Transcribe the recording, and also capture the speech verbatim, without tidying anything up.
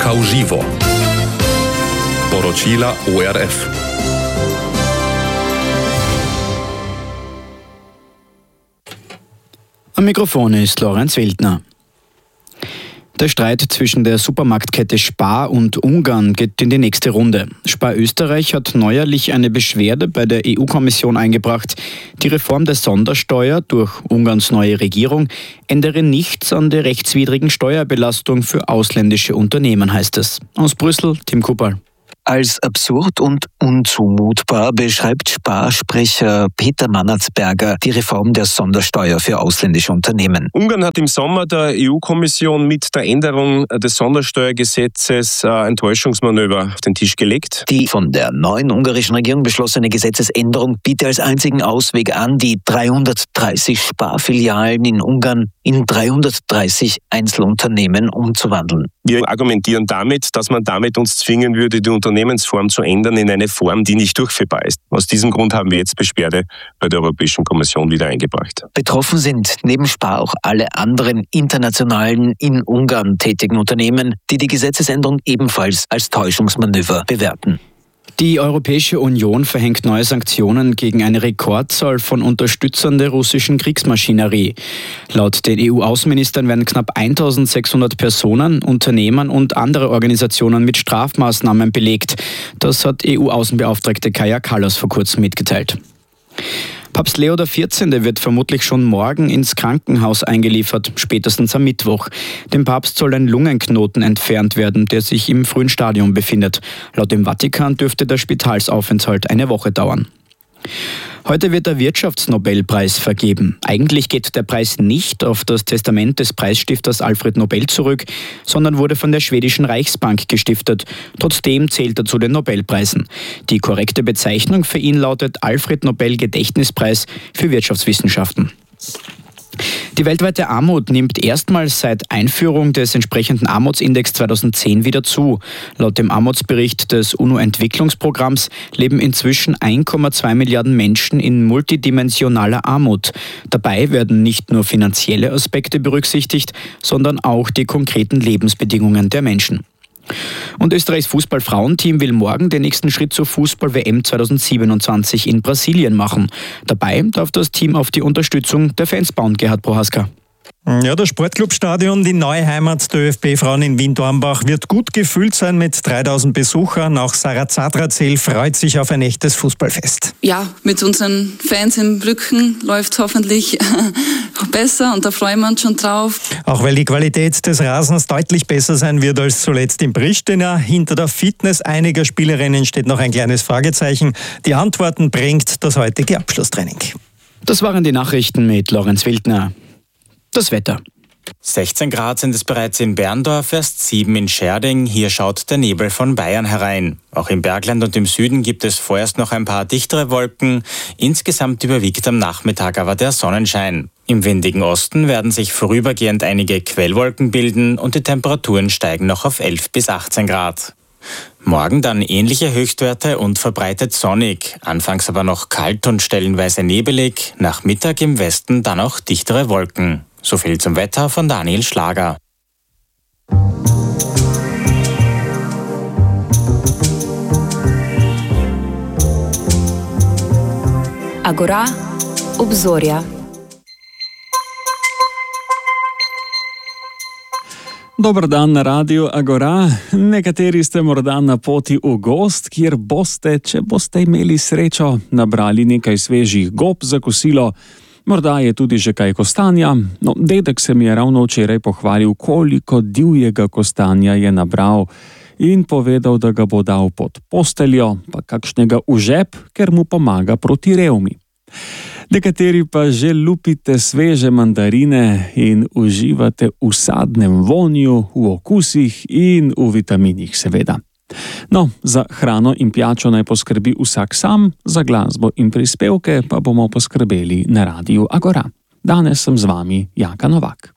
Polska v živo. Poročila O R F. Am Mikrofon ist Lorenz Wildner. Der Streit zwischen der Supermarktkette Spar und Ungarn geht in die nächste Runde. Spar Österreich hat neuerlich eine Beschwerde bei der E U-Kommission eingebracht. Die Reform der Sondersteuer durch Ungarns neue Regierung ändere nichts an der rechtswidrigen Steuerbelastung für ausländische Unternehmen, heißt es. Aus Brüssel, Tim Kupal. Als absurd und unzumutbar beschreibt Spar-Sprecher Peter Mannertsberger die Reform der Sondersteuer für ausländische Unternehmen. Ungarn hat im Sommer der E U-Kommission mit der Änderung des Sondersteuergesetzes ein Täuschungsmanöver auf den Tisch gelegt. Die von der neuen ungarischen Regierung beschlossene Gesetzesänderung bietet als einzigen Ausweg an, die dreihundertdreißig Sparfilialen in Ungarn in dreihundertdreißig Einzelunternehmen umzuwandeln. Wir argumentieren damit, dass man damit uns zwingen würde, die Unternehmensform zu ändern in eine Form, die nicht durchführbar ist. Aus diesem Grund haben wir jetzt Beschwerde bei der Europäischen Kommission wieder eingebracht. Betroffen sind neben Spar auch alle anderen internationalen in Ungarn tätigen Unternehmen, die die Gesetzesänderung ebenfalls als Täuschungsmanöver bewerten. Die Europäische Union verhängt neue Sanktionen gegen eine Rekordzahl von Unterstützern der russischen Kriegsmaschinerie. Laut den E U-Außenministern werden knapp eintausendsechshundert Personen, Unternehmen und andere Organisationen mit Strafmaßnahmen belegt. Das hat E U-Außenbeauftragte Kaja Kallas vor kurzem mitgeteilt. Papst Leo der vierzehnte wird vermutlich schon morgen ins Krankenhaus eingeliefert, spätestens am Mittwoch. Dem Papst soll ein Lungenknoten entfernt werden, der sich im frühen Stadium befindet. Laut dem Vatikan dürfte der Spitalsaufenthalt eine Woche dauern. Heute wird der Wirtschaftsnobelpreis vergeben. Eigentlich geht der Preis nicht auf das Testament des Preisstifters Alfred Nobel zurück, sondern wurde von der schwedischen Reichsbank gestiftet. Trotzdem zählt er zu den Nobelpreisen. Die korrekte Bezeichnung für ihn lautet Alfred Nobel Gedächtnispreis für Wirtschaftswissenschaften. Die weltweite Armut nimmt erstmals seit Einführung des entsprechenden Armutsindex zweitausendzehn wieder zu. Laut dem Armutsbericht des UNO-Entwicklungsprogramms leben inzwischen eins Komma zwei Milliarden Menschen in multidimensionaler Armut. Dabei werden nicht nur finanzielle Aspekte berücksichtigt, sondern auch die konkreten Lebensbedingungen der Menschen. Und Österreichs Fußball-Frauenteam will morgen den nächsten Schritt zur Fußball-W M zweitausendsiebenundzwanzig in Brasilien machen. Dabei darf das Team auf die Unterstützung der Fans bauen, Gerhard Prohaska. Ja, das Sportclubstadion, die neue Heimat der ÖFB-Frauen in Wien-Dornbach, wird gut gefüllt sein mit dreitausend Besuchern. Auch Sarah Zadrazell freut sich auf ein echtes Fußballfest. Ja, mit unseren Fans im Rücken läuft es hoffentlich besser und da freuen wir uns schon drauf. Auch weil die Qualität des Rasens deutlich besser sein wird als zuletzt in Pristina. Hinter der Fitness einiger Spielerinnen steht noch ein kleines Fragezeichen. Die Antworten bringt das heutige Abschlusstraining. Das waren die Nachrichten mit Lorenz Wildner. Das Wetter. sechzehn Grad sind es bereits in Berndorf, erst sieben in Scherding. Hier schaut der Nebel von Bayern herein. Auch im Bergland und im Süden gibt es vorerst noch ein paar dichtere Wolken. Insgesamt überwiegt am Nachmittag aber der Sonnenschein. Im windigen Osten werden sich vorübergehend einige Quellwolken bilden und die Temperaturen steigen noch auf elf bis achtzehn Grad. Morgen dann ähnliche Höchstwerte und verbreitet sonnig. Anfangs aber noch kalt und stellenweise nebelig. Nach Mittag im Westen dann auch dichtere Wolken. So viel zum Wetter von Daniel Schlager. Agora, obzorja. Dober dan na rádiu Agora. Nekateri ste morda na poti v gozd, kjer boste, če boste imeli srečo, nabrali nekaj svežih gob za kosilo. Morda je tudi že kaj kostanja. No, dedek se mi je ravno včeraj pohvalil, koliko divjega kostanja je nabral in povedal, da ga bo dal pod posteljo, pa kakšnega v žep, ker mu pomaga proti revmi. Nekateri pa že lupite sveže mandarine in uživate v sadnem vonju, v okusih in v vitaminih, seveda. No, za hrano in pijačo naj poskrbi vsak sam, za glasbo in prispevke pa bomo poskrbeli na rádiu Agora. Danes sem z vami Jaka Novak.